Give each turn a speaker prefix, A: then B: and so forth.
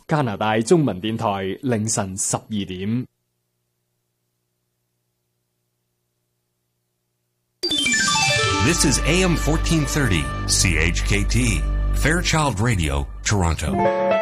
A: 加拿大中文電台凌晨12點。
B: This is AM 1430, CHKT, Fairchild Radio, Toronto.